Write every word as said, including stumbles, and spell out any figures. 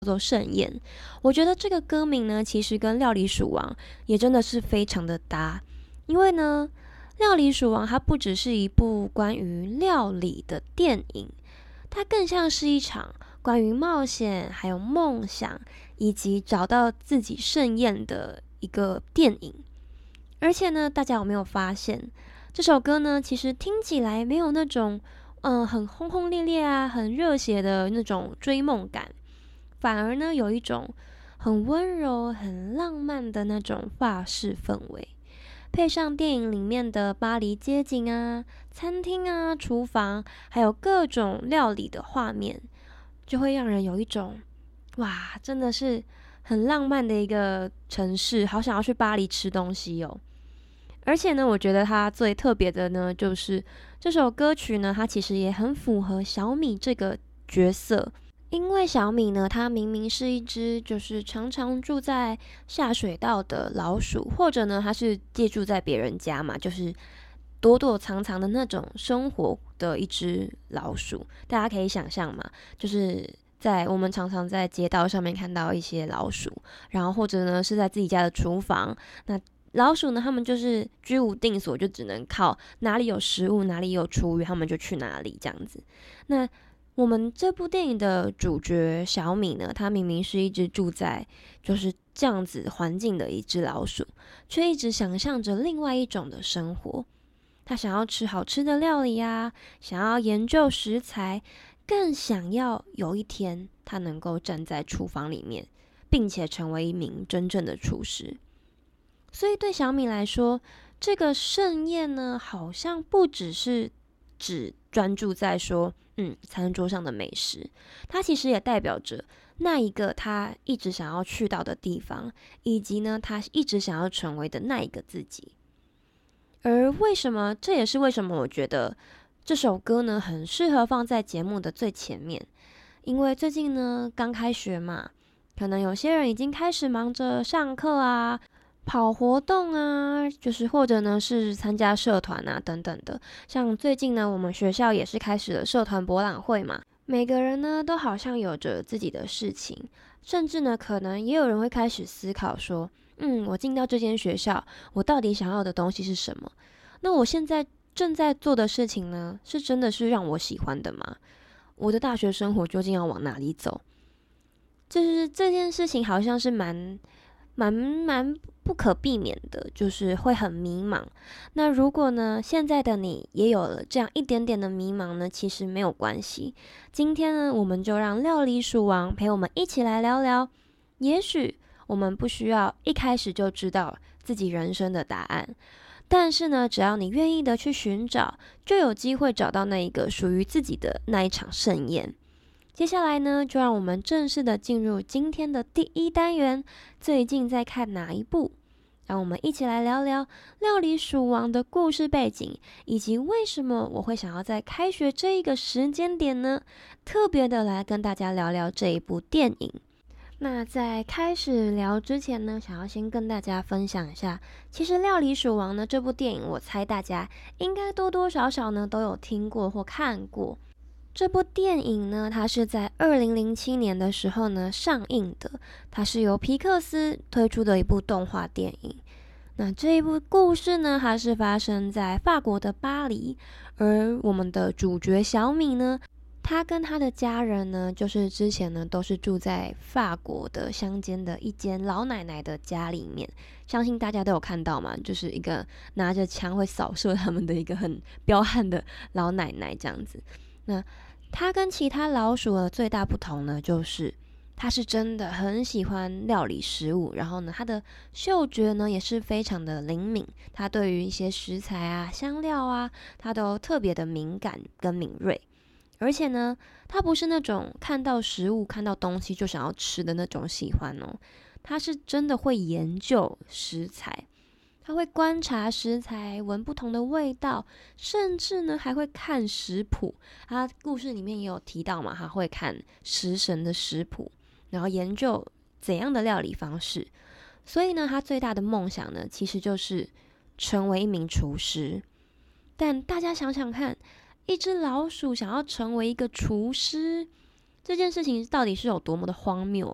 做盛宴。我觉得这个歌名呢，其实跟料理鼠王也真的是非常的搭，因为呢，料理鼠王它不只是一部关于料理的电影，它更像是一场关于冒险、还有梦想以及找到自己盛宴的一个电影。而且呢，大家有没有发现，这首歌呢，其实听起来没有那种嗯、呃很轰轰烈烈啊、很热血的那种追梦感，反而呢有一种很温柔、很浪漫的那种法式氛围，配上电影里面的巴黎街景啊、餐厅啊、厨房，还有各种料理的画面，就会让人有一种哇，真的是很浪漫的一个城市，好想要去巴黎吃东西哦。而且呢，我觉得它最特别的呢，就是这首歌曲呢，它其实也很符合小米这个角色。因为小米呢，它明明是一只就是常常住在下水道的老鼠，或者呢，它是借住在别人家嘛，就是躲躲藏藏的那种生活的一只老鼠。大家可以想象嘛，就是在我们常常在街道上面看到一些老鼠，然后或者呢是在自己家的厨房，那老鼠呢，它们就是居无定所，就只能靠哪里有食物，哪里有厨余，它们就去哪里这样子。那我们这部电影的主角小米呢，它明明是一只住在就是这样子环境的一只老鼠，却一直想象着另外一种的生活。它想要吃好吃的料理啊，想要研究食材，更想要有一天它能够站在厨房里面，并且成为一名真正的厨师。所以对小米来说，这个盛宴呢，好像不只是只专注在说，嗯，餐桌上的美食，它其实也代表着那一个他一直想要去到的地方，以及呢，他一直想要成为的那一个自己。而为什么，这也是为什么我觉得这首歌呢，很适合放在节目的最前面，因为最近呢，刚开学嘛，可能有些人已经开始忙着上课啊，跑活动啊，就是或者呢是参加社团啊等等的。像最近呢，我们学校也是开始了社团博览会嘛，每个人呢都好像有着自己的事情，甚至呢可能也有人会开始思考说，嗯，我进到这间学校，我到底想要的东西是什么？那我现在正在做的事情呢，是真的是让我喜欢的吗？我的大学生活究竟要往哪里走？就是这件事情好像是蛮蛮蛮不可避免的，就是会很迷茫。那如果呢，现在的你也有了这样一点点的迷茫呢，其实没有关系。今天呢，我们就让料理鼠王陪我们一起来聊聊。也许我们不需要一开始就知道自己人生的答案，但是呢，只要你愿意的去寻找，就有机会找到那一个属于自己的那一场盛宴。接下来呢，就让我们正式的进入今天的第一单元，最近在看哪一部？让我们一起来聊聊料理鼠王的故事背景，以及为什么我会想要在开学这一个时间点呢，特别的来跟大家聊聊这一部电影。那在开始聊之前呢，想要先跟大家分享一下，其实《料理鼠王》呢这部电影，我猜大家应该多多少少呢都有听过或看过。这部电影呢，它是在二零零七年的时候呢上映的，它是由皮克斯推出的一部动画电影。那这一部故事呢，它是发生在法国的巴黎，而我们的主角小米呢，他跟他的家人呢，就是之前呢都是住在法国的乡间的一间老奶奶的家里面，相信大家都有看到嘛，就是一个拿着枪会扫射他们的一个很彪悍的老奶奶这样子。那它跟其他老鼠的最大不同呢，就是它是真的很喜欢料理食物，然后呢，它的嗅觉呢也是非常的灵敏，它对于一些食材啊、香料啊，它都特别的敏感跟敏锐。而且呢，它不是那种看到食物、看到东西就想要吃的那种喜欢哦，它是真的会研究食材。他会观察食材，闻不同的味道，甚至呢还会看食谱。他故事里面也有提到嘛，他会看食神的食谱，然后研究怎样的料理方式。所以呢，他最大的梦想呢，其实就是成为一名厨师。但大家想想看，一只老鼠想要成为一个厨师，这件事情到底是有多么的荒谬？